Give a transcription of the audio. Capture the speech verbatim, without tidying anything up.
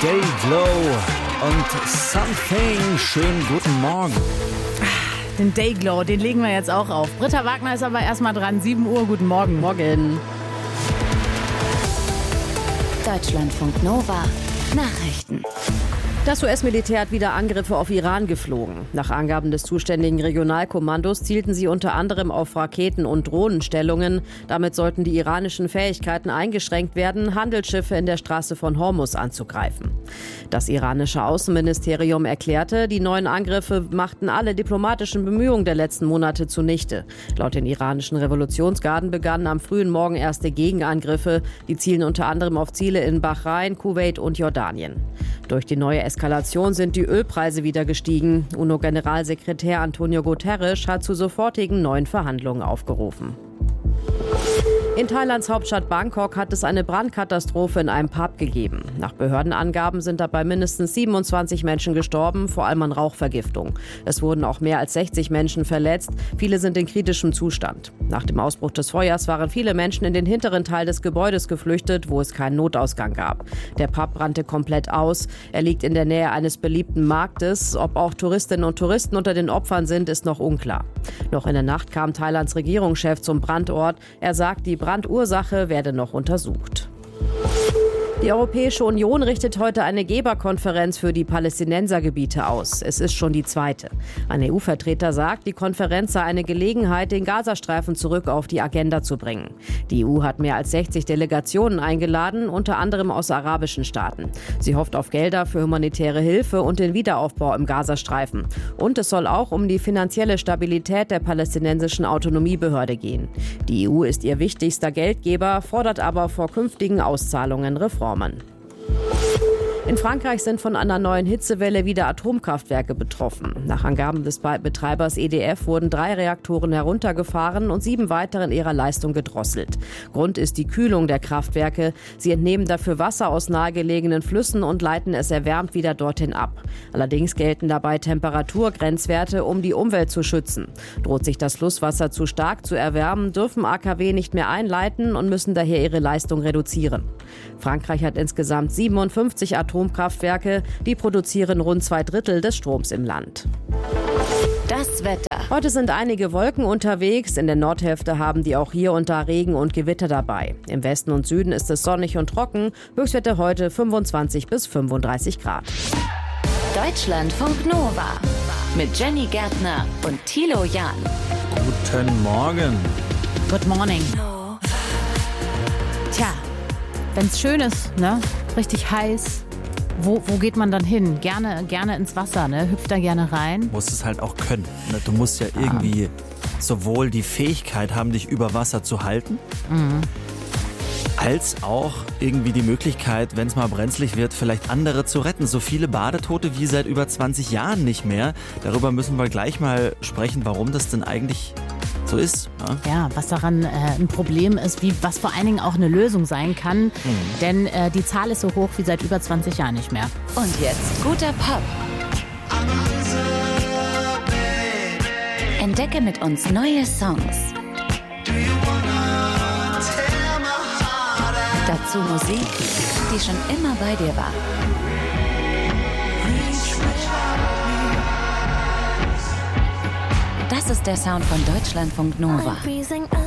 Dayglow und Something. Schönen guten Morgen. Den Dayglow, den legen wir jetzt auch auf. Britta Wagner ist aber erstmal dran. sieben Uhr, guten Morgen. Morgen. Deutschlandfunk Nova. Nachrichten. Das U S-Militär hat wieder Angriffe auf Iran geflogen. Nach Angaben des zuständigen Regionalkommandos zielten sie unter anderem auf Raketen- und Drohnenstellungen. Damit sollten die iranischen Fähigkeiten eingeschränkt werden, Handelsschiffe in der Straße von Hormuz anzugreifen. Das iranische Außenministerium erklärte, die neuen Angriffe machten alle diplomatischen Bemühungen der letzten Monate zunichte. Laut den iranischen Revolutionsgarden begannen am frühen Morgen erste Gegenangriffe. Die zielen unter anderem auf Ziele in Bahrain, Kuwait und Jordanien. Durch die neue Eskalation sind die Ölpreise wieder gestiegen. UNO-Generalsekretär Antonio Guterres hat zu sofortigen neuen Verhandlungen aufgerufen. In Thailands Hauptstadt Bangkok hat es eine Brandkatastrophe in einem Pub gegeben. Nach Behördenangaben sind dabei mindestens siebenundzwanzig Menschen gestorben, vor allem an Rauchvergiftung. Es wurden auch mehr als sechzig Menschen verletzt. Viele sind in kritischem Zustand. Nach dem Ausbruch des Feuers waren viele Menschen in den hinteren Teil des Gebäudes geflüchtet, wo es keinen Notausgang gab. Der Pub brannte komplett aus. Er liegt in der Nähe eines beliebten Marktes. Ob auch Touristinnen und Touristen unter den Opfern sind, ist noch unklar. Noch in der Nacht kam Thailands Regierungschef zum Brandort. Er sagt, die Brandursache werde noch untersucht. Die Europäische Union richtet heute eine Geberkonferenz für die Palästinensergebiete aus. Es ist schon die zweite. Ein E U-Vertreter sagt, die Konferenz sei eine Gelegenheit, den Gazastreifen zurück auf die Agenda zu bringen. Die E U hat mehr als sechzig Delegationen eingeladen, unter anderem aus arabischen Staaten. Sie hofft auf Gelder für humanitäre Hilfe und den Wiederaufbau im Gazastreifen. Und es soll auch um die finanzielle Stabilität der palästinensischen Autonomiebehörde gehen. Die E U ist ihr wichtigster Geldgeber, fordert aber vor künftigen Auszahlungen Reformen. In Frankreich sind von einer neuen Hitzewelle wieder Atomkraftwerke betroffen. Nach Angaben des Betreibers E D F wurden drei Reaktoren heruntergefahren und sieben weitere in ihrer Leistung gedrosselt. Grund ist die Kühlung der Kraftwerke. Sie entnehmen dafür Wasser aus nahegelegenen Flüssen und leiten es erwärmt wieder dorthin ab. Allerdings gelten dabei Temperaturgrenzwerte, um die Umwelt zu schützen. Droht sich das Flusswasser zu stark zu erwärmen, dürfen A K W nicht mehr einleiten und müssen daher ihre Leistung reduzieren. Frankreich hat insgesamt siebenundfünfzig Atomkraftwerke, die produzieren rund zwei Drittel des Stroms im Land. Das Wetter. Heute sind einige Wolken unterwegs. In der Nordhälfte haben die auch hier und da Regen und Gewitter dabei. Im Westen und Süden ist es sonnig und trocken. Höchstwerte heute fünfundzwanzig bis fünfunddreißig Grad. Deutschlandfunk Nova. Mit Jenny Gärtner und Thilo Jahn. Guten Morgen. Good morning. Tja, wenn's schön ist, ne? Richtig heiß. Wo, wo geht man dann hin? Gerne, gerne ins Wasser, ne? Hüpft da gerne rein. Du musst es halt auch können. Ne? Du musst ja irgendwie sowohl die Fähigkeit haben, dich über Wasser zu halten, mhm. als auch irgendwie die Möglichkeit, wenn es mal brenzlig wird, vielleicht andere zu retten. So viele Badetote wie seit über zwanzig Jahren nicht mehr. Darüber müssen wir gleich mal sprechen, warum das denn eigentlich so ist. Ne? Ja, was daran äh, ein Problem ist, wie, was vor allen Dingen auch eine Lösung sein kann. Mhm. Denn äh, die Zahl ist so hoch wie seit über zwanzig Jahren nicht mehr. Und jetzt guter Pop. Entdecke mit uns neue Songs. Dazu Musik, die schon immer bei dir war. Das ist der Sound von Deutschlandfunk Nova.